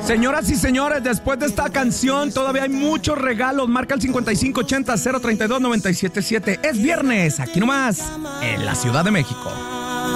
Señoras y señores, después de esta canción todavía hay muchos regalos. Marca el 5580-032-977. Es viernes, aquí nomás, en la Ciudad de México.